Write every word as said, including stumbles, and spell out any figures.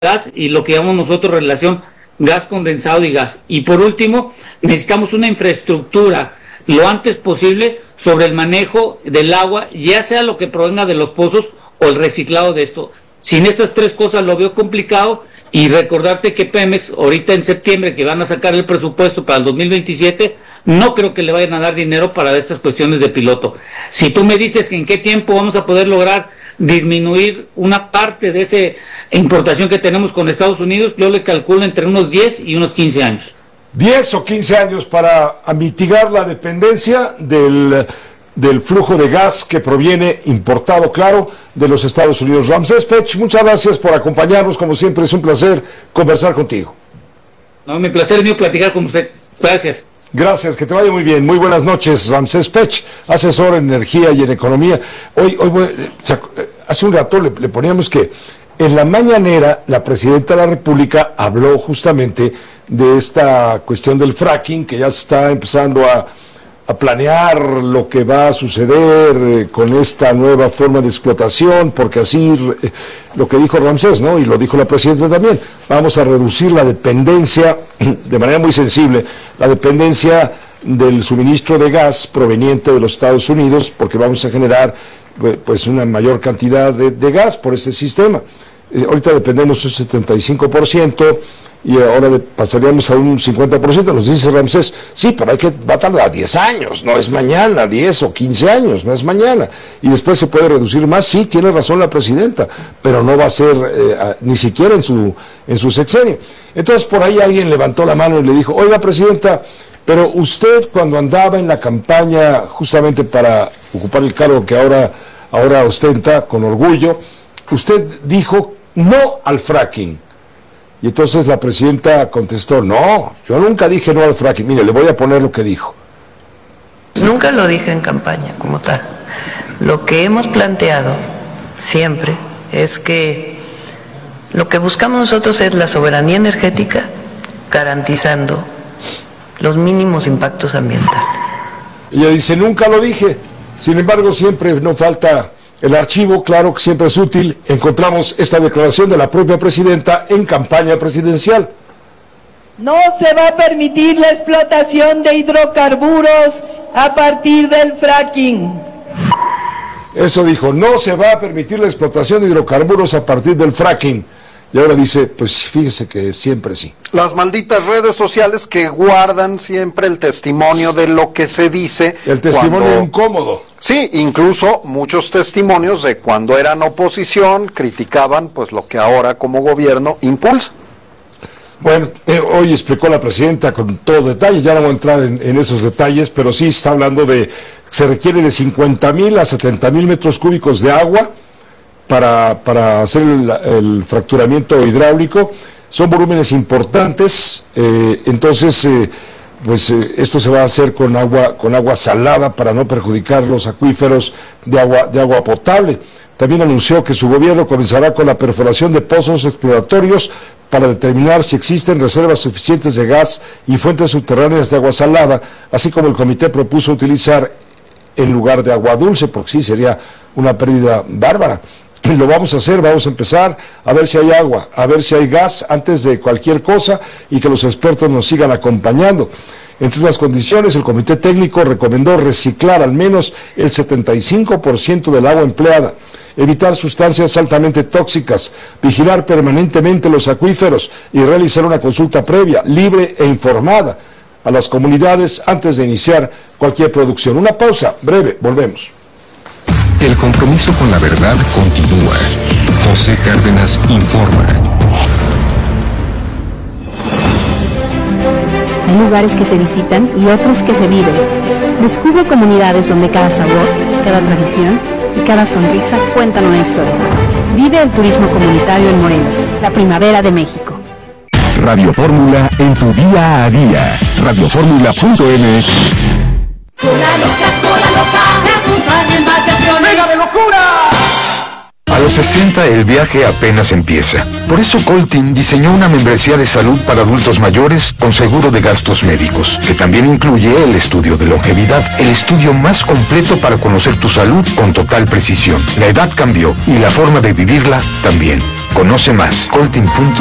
gas y lo que llamamos nosotros relación gas condensado y gas. Y por último, necesitamos una infraestructura lo antes posible sobre el manejo del agua, ya sea lo que provenga de los pozos o el reciclado de esto. Sin estas tres cosas lo veo complicado. Y recordarte que Pemex, ahorita en septiembre, que van a sacar el presupuesto para el dos mil veintisiete, no creo que le vayan a dar dinero para estas cuestiones de piloto. Si tú me dices que en qué tiempo vamos a poder lograr disminuir una parte de esa importación que tenemos con Estados Unidos, yo le calculo entre unos diez y unos quince años. diez o quince años para mitigar la dependencia del... del flujo de gas que proviene importado, claro, de los Estados Unidos. Ramsés Pech, muchas gracias por acompañarnos, como siempre es un placer conversar contigo. No, mi placer es mío platicar con usted. Gracias. Gracias, que te vaya muy bien. Muy buenas noches, Ramsés Pech, asesor en energía y en economía. Hoy, hoy hace un rato le, le poníamos que en la mañanera la presidenta de la República habló justamente de esta cuestión del fracking, que ya se está empezando a a planear lo que va a suceder eh, con esta nueva forma de explotación, porque así, eh, lo que dijo Ramsés, ¿no? Y lo dijo la presidenta también, vamos a reducir la dependencia, de manera muy sensible, la dependencia del suministro de gas proveniente de los Estados Unidos, porque vamos a generar, pues, una mayor cantidad de, de gas por este sistema. Eh, ahorita dependemos un setenta y cinco por ciento, y ahora de, pasaríamos a un cincuenta por ciento, nos dice Ramsés, sí, pero hay que, va a tardar diez años, no es mañana, diez o quince años, no es mañana, y después se puede reducir más, sí, tiene razón la presidenta, pero no va a ser eh, a, ni siquiera en su, en su sexenio. Entonces por ahí alguien levantó la mano y le dijo, oiga presidenta, pero usted cuando andaba en la campaña justamente para ocupar el cargo que ahora, ahora ostenta con orgullo, usted dijo no al fracking. Y entonces la presidenta contestó, no, yo nunca dije no al fracking. Mire, le voy a poner lo que dijo. Nunca lo dije en campaña como tal. Lo que hemos planteado siempre es que lo que buscamos nosotros es la soberanía energética, garantizando los mínimos impactos ambientales. Ella dice, nunca lo dije. Sin embargo, siempre no falta el archivo, claro que siempre es útil. Encontramos esta declaración de la propia presidenta en campaña presidencial. No se va a permitir la explotación de hidrocarburos a partir del fracking. Eso dijo, no se va a permitir la explotación de hidrocarburos a partir del fracking. Y ahora dice, pues fíjese que siempre sí. Las malditas redes sociales que guardan siempre el testimonio de lo que se dice. El testimonio cuando... incómodo. Sí, incluso muchos testimonios de cuando eran oposición criticaban pues lo que ahora como gobierno impulsa. Bueno, eh, hoy explicó la presidenta con todo detalle, ya no voy a entrar en, en esos detalles, pero sí está hablando de, se requiere de cincuenta mil a setenta mil metros cúbicos de agua para, para hacer el, el fracturamiento hidráulico. Son volúmenes importantes, eh, entonces eh, pues eh, esto se va a hacer con agua, con agua salada para no perjudicar los acuíferos de agua, de agua potable. También anunció que su gobierno comenzará con la perforación de pozos exploratorios para determinar si existen reservas suficientes de gas y fuentes subterráneas de agua salada, así como el comité propuso utilizar en lugar de agua dulce, porque sí sería una pérdida bárbara. Lo vamos a hacer, vamos a empezar a ver si hay agua, a ver si hay gas antes de cualquier cosa y que los expertos nos sigan acompañando. Entre otras condiciones, el comité técnico recomendó reciclar al menos el setenta y cinco por ciento del agua empleada, evitar sustancias altamente tóxicas, vigilar permanentemente los acuíferos y realizar una consulta previa, libre e informada a las comunidades antes de iniciar cualquier producción. Una pausa breve, volvemos. El compromiso con la verdad continúa. José Cárdenas informa. Hay lugares que se visitan y otros que se viven. Descubre comunidades donde cada sabor, cada tradición y cada sonrisa cuentan una historia. Vive el turismo comunitario en Morelos, la primavera de México. Radio Fórmula en tu día a día. radio fórmula punto m x. Cola loca, cola loca, te acompaña en vacaciones. ¡Venga de locura! A los sesenta el viaje apenas empieza. Por eso Coltin diseñó una membresía de salud para adultos mayores con seguro de gastos médicos, que también incluye el estudio de longevidad, el estudio más completo para conocer tu salud con total precisión. La edad cambió y la forma de vivirla también. Conoce más. Coltin punto